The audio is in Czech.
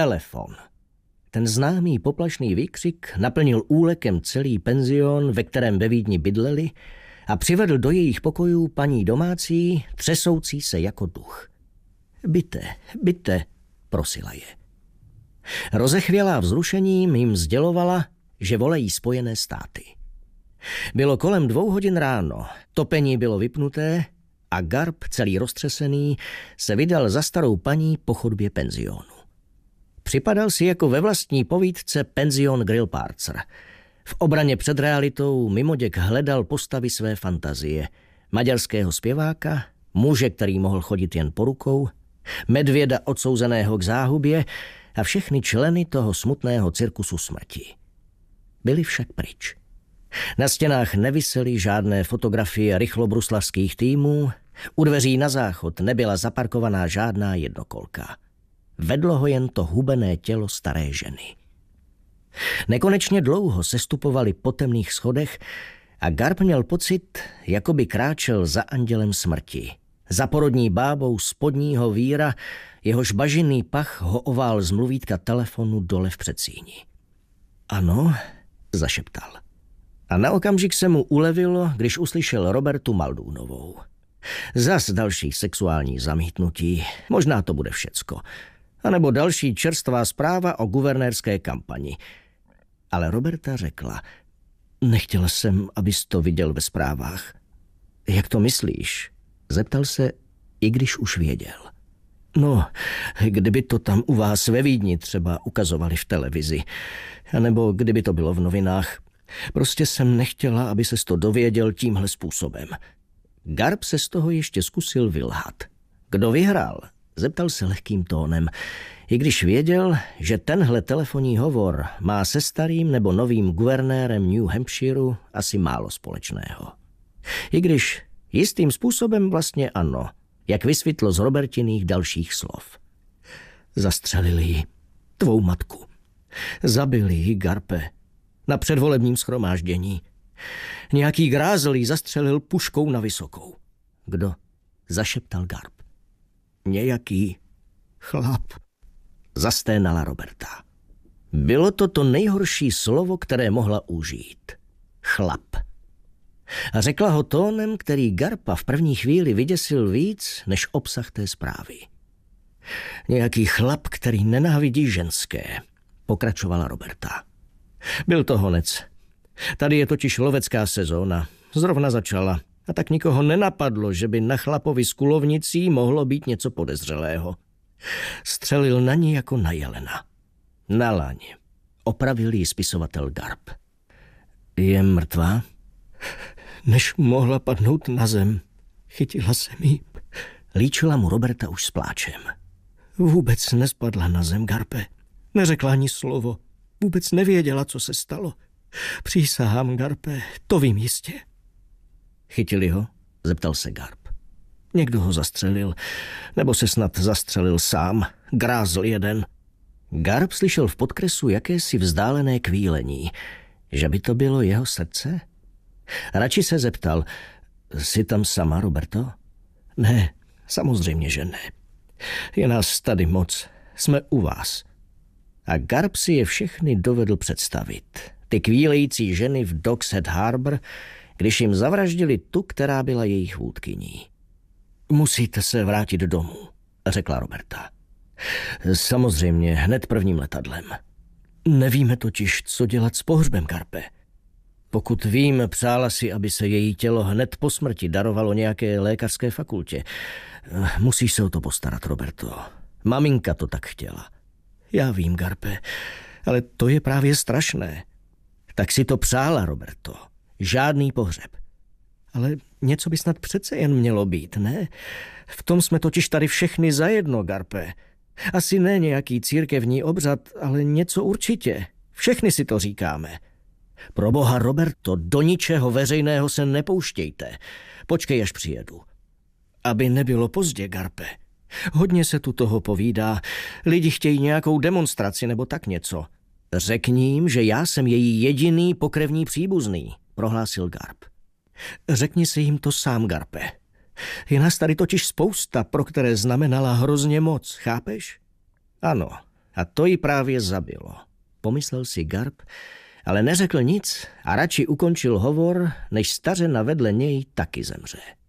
Telefon. Ten známý poplašný výkřik naplnil úlekem celý penzion, ve kterém ve Vídni bydleli, a přivedl do jejich pokojů paní domácí, třesoucí se jako duch. Bytte, prosila je. Rozechvělá vzrušením jim sdělovala, že volají Spojené státy. Bylo kolem 2 hodin ráno, topení bylo vypnuté a Garb, celý roztřesený, se vydal za starou paní po chodbě penzionu. Připadal si jako ve vlastní povídce penzion Grillparzer. V obraně před realitou mimoděk hledal postavy své fantazie. Maďarského zpěváka, muže, který mohl chodit jen po rukou, medvěda odsouzeného k záhubě a všechny členy toho smutného cirkusu smrti. Byli však pryč. Na stěnách nevisely žádné fotografie rychlobruslavských týmů, u dveří na záchod nebyla zaparkovaná žádná jednokolka. Vedlo ho jen to hubené tělo staré ženy. Nekonečně dlouho sestupovali po temných schodech a Garb měl pocit, jako by kráčel za andělem smrti. Za porodní bábou spodního víra, jehož bažinný pach ho ovál z mluvítka telefonu dole v předsíni. Ano, zašeptal. A na okamžik se mu ulevilo, když uslyšel Robertu Maldůnovou. Zas další sexuální zamítnutí, možná to bude všecko. A nebo další čerstvá zpráva o guvernérské kampani. Ale Roberta řekla, nechtěla jsem, abys to viděl ve zprávách. Jak to myslíš? Zeptal se, i když už věděl. No, kdyby to tam u vás ve Vídni třeba ukazovali v televizi, anebo kdyby to bylo v novinách. Prostě jsem nechtěla, aby ses to dověděl tímhle způsobem. Garb se z toho ještě zkusil vylhat. Kdo vyhrál? Zeptal se lehkým tónem, i když věděl, že tenhle telefonní hovor má se starým nebo novým guvernérem New Hampshireu asi málo společného. I když jistým způsobem vlastně ano, jak vysvětlo z Robertiných dalších slov. Zastřelili ji, tvou matku. Zabili ji, Garpe, na předvolebním shromáždění. Nějaký grázel ji zastřelil puškou na vysokou. Kdo? Zašeptal Garb. Nějaký chlap, zasténala Roberta. Bylo to nejhorší slovo, které mohla užít. Chlap. A řekla ho tónem, který Garpa v první chvíli vyděsil víc než obsah té zprávy. Nějaký chlap, který nenávidí ženské, pokračovala Roberta. Byl to honec. Tady je totiž lovecká sezóna. Zrovna začala. A tak nikoho nenapadlo, že by na chlapovi s kulovnicí mohlo být něco podezřelého. Střelil na ní jako na jelena. Na laň. Opravil jí spisovatel Garb. Je mrtvá? Než mohla padnout na zem, chytila jsem jí. Líčila mu Roberta už s pláčem. Vůbec nespadla na zem, Garpe. Neřekla ani slovo. Vůbec nevěděla, co se stalo. Přísahám, Garpe, to vím jistě. Chytili ho? Zeptal se Garb. Někdo ho zastřelil, nebo se snad zastřelil sám. Grázl jeden. Garb slyšel v podkresu jakési vzdálené kvílení. Že by to bylo jeho srdce? Radši se zeptal, jsi tam sama, Roberto? Ne, samozřejmě, že ne. Je nás tady moc, jsme u vás. A Garb si je všechny dovedl představit. Ty kvílející ženy v Dock's Head Harbor, když jim zavraždili tu, která byla jejich vůdkyní. Musíte se vrátit domů, řekla Roberta. Samozřejmě, hned prvním letadlem. Nevíme totiž, co dělat s pohřbem, Garpe. Pokud vím, přála si, aby se její tělo hned po smrti darovalo nějaké lékařské fakultě. Musíš se o to postarat, Roberto. Maminka to tak chtěla. Já vím, Garpe, ale to je právě strašné. Tak si to přála, Roberto. Žádný pohřeb. Ale něco by snad přece jen mělo být, ne? V tom jsme totiž tady všechny zajedno, Garpe. Asi ne nějaký církevní obřad, ale něco určitě. Všechny si to říkáme. Proboha, Roberto, do ničeho veřejného se nepouštějte. Počkej, až přijedu. Aby nebylo pozdě, Garpe. Hodně se tu toho povídá. Lidi chtějí nějakou demonstraci nebo tak něco. Řekni jim, že já jsem její jediný pokrevní příbuzný, prohlásil Garb. Řekni si jim to sám, Garpe. Je nás tady totiž spousta, pro které znamenala hrozně moc, chápeš? Ano, A to ji právě zabilo, pomyslel si Garb, ale neřekl nic a radši ukončil hovor, než stařena vedle něj taky zemře.